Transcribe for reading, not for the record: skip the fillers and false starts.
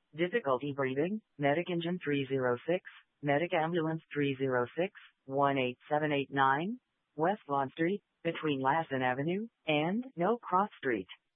Difficulty breathing, Medic Engine 306, Medic Ambulance 306, 18789, West Lawn Street, between Lassen Avenue and No Cross Street.